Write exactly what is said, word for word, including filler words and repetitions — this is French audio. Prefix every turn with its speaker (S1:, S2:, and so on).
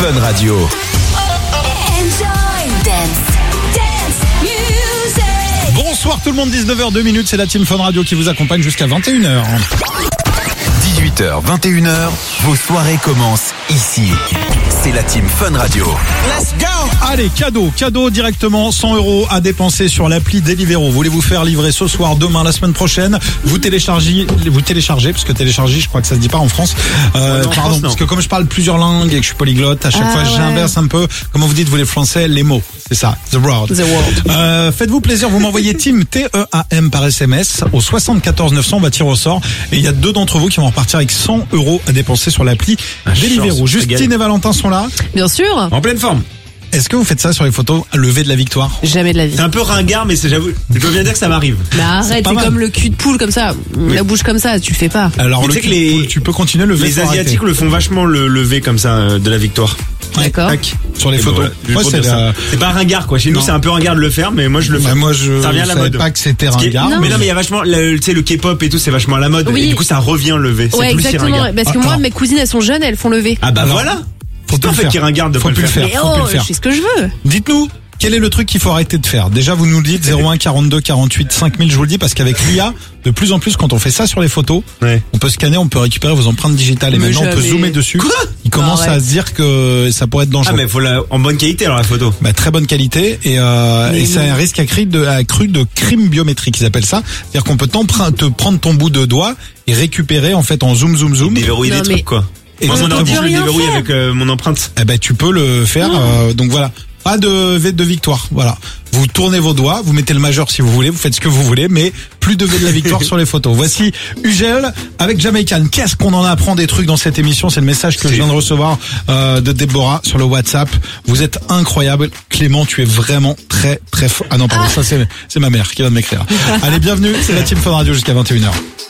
S1: Fun Radio.
S2: Bonsoir tout le monde, dix-neuf heures deux minutes, c'est la Team Fun Radio qui vous accompagne jusqu'à vingt et une heures.
S1: dix-huit heures, vingt et une heures, vos soirées commencent ici. C'est la Team Fun Radio.
S2: Let's go! Allez, cadeau, cadeau directement, cent euros à dépenser sur l'appli Deliveroo. Voulez-vous faire livrer ce soir, demain, la semaine prochaine? Vous téléchargez, vous téléchargez, parce que télécharger, je crois que ça se dit pas en France. Euh,
S3: non,
S2: pardon,
S3: France,
S2: parce que comme je parle plusieurs langues et que je suis polyglotte, à chaque
S4: Ah,
S2: fois
S4: ouais.
S2: j'inverse un peu. Comment vous dites, vous les Français, les mots. C'est ça, the world.
S4: The world.
S2: Euh, faites-vous plaisir, vous m'envoyez Team T E A M par S M S au soixante-quatorze neuf cents, on va tirer au sort. Et il y a deux d'entre vous qui vont repartir avec cent euros à dépenser sur l'appli Deliveroo.
S3: chance,
S2: Justine
S3: régal.
S2: et Valentin sont là.
S4: Bien sûr.
S3: En pleine forme.
S2: Est-ce que vous faites ça sur les photos, lever de la victoire?
S4: Jamais de la vie.
S3: C'est un peu ringard, mais c'est, j'avoue, je dois bien dire que ça m'arrive.
S4: Mais arrête,
S2: pas
S4: c'est
S2: mal.
S4: comme le cul de poule comme ça. La bouche comme ça, tu le fais pas.
S2: Alors
S3: Mais
S2: le
S3: tu sais que
S2: cul-
S3: les-
S2: tu peux continuer le lever.
S3: Les
S2: faut arrêter.
S3: Asiatiques le font vachement le lever comme ça euh, de la victoire.
S4: D'accord.
S3: Tac.
S2: Sur les
S3: Et
S2: photos.
S3: voilà, juste
S2: Ouais,
S3: pour
S2: c'est
S3: dire ça.
S2: la-
S3: C'est pas ringard quoi. Chez nous
S2: Non.
S3: c'est un peu ringard de le faire, mais moi je le fais.
S2: Bah, moi je
S3: ça revient à la
S2: savais
S3: mode.
S2: pas que c'était
S3: Ce qui est-
S2: ringard.
S4: Non.
S3: Mais non, mais il y a vachement, le- tu sais, le K-pop et tout, c'est vachement à la mode.
S4: Oui.
S3: Et du coup, ça revient lever. C'est
S4: Ouais,
S3: plus si
S4: exactement.
S3: ringard.
S4: Parce que
S2: Attends.
S4: moi, mes cousines, elles sont jeunes, elles font lever.
S3: Ah bah
S2: Alors,
S3: voilà.
S2: Faut
S3: C'est
S2: plus
S3: en
S2: le
S3: fait
S2: faire.
S3: qui ringarde de
S2: Faut
S3: pas
S2: plus
S3: le
S2: le
S3: faire.
S2: faire.
S4: Mais
S2: faut plus
S4: oh,
S2: le faire.
S4: je sais ce que je veux.
S2: Dites-nous, quel est le truc qu'il faut arrêter de faire? Déjà, vous nous le dites, zéro un quarante-deux quarante-huit cinq mille, je vous le dis, parce qu'avec l'I A, de plus en plus, quand on fait ça sur les photos,
S3: Ouais.
S2: on peut scanner, on peut récupérer vos empreintes digitales et
S4: Mais
S2: maintenant on peut
S4: jamais.
S2: zoomer dessus.
S3: Quoi
S2: Il commence
S4: Arrête.
S2: à se dire que ça pourrait être
S3: Ah
S2: dangereux.
S3: mais faut la, en bonne qualité alors la photo.
S2: Bah, très bonne qualité et, euh,
S4: Mais
S2: et c'est
S4: non.
S2: un risque accru de, accru de crime biométrique, ils appellent ça. C'est-à-dire qu'on peut t'emprunt- te prendre ton bout de doigt et récupérer en fait en zoom zoom zoom.
S3: Déverrouiller
S4: Non,
S3: des
S4: mais-
S3: trucs quoi.
S2: Et
S3: Moi mon
S2: exactement.
S3: ordi je le
S4: rien
S3: déverrouille
S4: faire.
S3: avec euh, mon empreinte.
S2: Eh ben tu peux le faire. euh, donc voilà. Pas de V de victoire, voilà. Vous tournez vos doigts, vous mettez le majeur si vous voulez, vous faites ce que vous voulez, mais plus de V de la victoire sur les photos. Voici Ugel avec Jamaican. Qu'est-ce qu'on en apprend des trucs dans cette émission? C'est le message que je viens de recevoir euh, de Déborah sur le WhatsApp. Vous êtes incroyable. Clément, tu es vraiment très très fort. Ah non, pardon, ça c'est c'est ma mère qui vient de m'écrire. Allez, bienvenue, c'est la Team Fun Radio jusqu'à vingt et une heures.